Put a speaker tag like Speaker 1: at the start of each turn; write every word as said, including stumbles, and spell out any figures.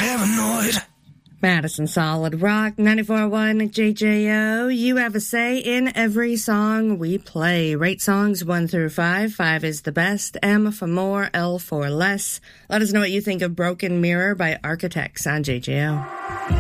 Speaker 1: paranoid.
Speaker 2: Madison Solid Rock, ninety-four point one J J O. You have a say in every song we play. Rate songs one through five. Five is the best. M for more, L for less. Let us know what you think of Broken Mirror by Architects on J J O.